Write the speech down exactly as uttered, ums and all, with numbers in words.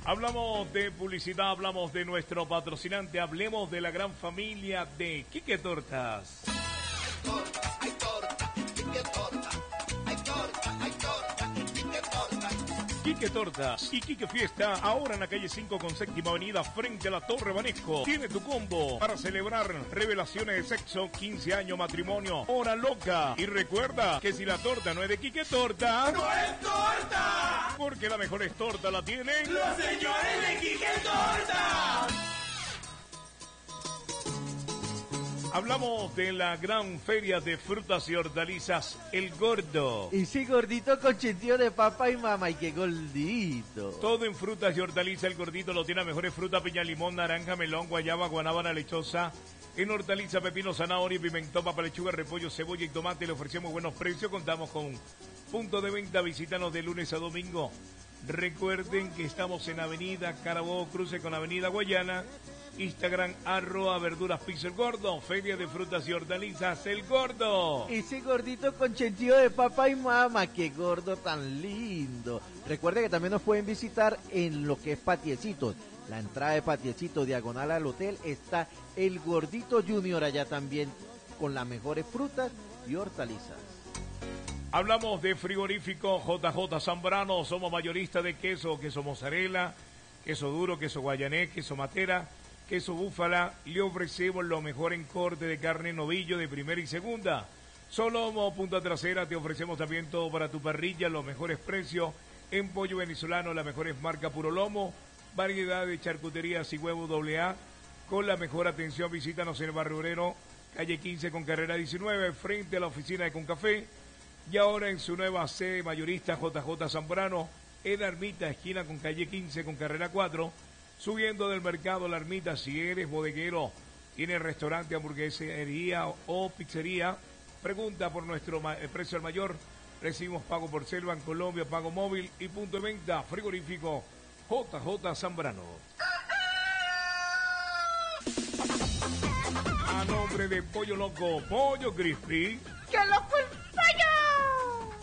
Hablamos de publicidad, hablamos de nuestro patrocinante, hablemos de la gran familia de Quique Tortas. Hay torta, hay torta, Quique Torta. Hay torta, hay torta, Quique Torta. Quique Tortas y Quique Fiesta, ahora en la calle cinco con séptima avenida frente a la Torre Banesco. Tiene tu combo para celebrar revelaciones de sexo, quince años, matrimonio, hora loca. Y recuerda que si la torta no es de Quique Torta, ¡No es torta! porque la mejor torta la tienen ¡Los señores de Quique Torta! Hablamos de la gran feria de frutas y hortalizas, El Gordo. Y sí, gordito con chentío de papá y mamá, y qué gordito. Todo en frutas y hortalizas, El Gordito lo tiene a mejores frutas, piña, limón, naranja, melón, guayaba, guanábana, lechosa. En hortaliza, pepino, zanahoria, pimentón, papa, lechuga, repollo, cebolla y tomate. Le ofrecemos buenos precios. Contamos con punto de venta. Visítanos de lunes a domingo. Recuerden que estamos en Avenida Carabobo, cruce con Avenida Guayana. Instagram, arroba verduras pixel gordo. Feria de frutas y hortalizas, El Gordo. Y sí, gordito con chentío de papá y mamá, qué gordo tan lindo. Recuerde que también nos pueden visitar en lo que es Patiecitos. La entrada de Patiecito diagonal al hotel está El Gordito Junior allá también con las mejores frutas y hortalizas. Hablamos de frigorífico J J Zambrano. Somos mayoristas de queso, queso mozzarella, queso duro, queso guayanés, queso matera, queso búfala. Le ofrecemos lo mejor en corte de carne novillo de primera y segunda. Solomo, punta trasera, te ofrecemos también todo para tu parrilla, los mejores precios en pollo venezolano, las mejores marcas puro lomo. Variedad de charcuterías y huevos doble A con la mejor atención. Visítanos en el Barrio Obrero, calle quince con carrera diecinueve, frente a la oficina de Concafé. Y ahora en su nueva sede mayorista J J Zambrano, en la Ermita, esquina con calle quince con carrera cuatro, subiendo del mercado La Ermita. Si eres bodeguero, tienes restaurante, hamburguesería o pizzería, pregunta por nuestro precio al mayor. Recibimos pago por Selva en Colombia, pago móvil y punto de venta frigorífico J J Zambrano. A nombre de Pollo Loco, Pollo Crispy. ¡Qué loco el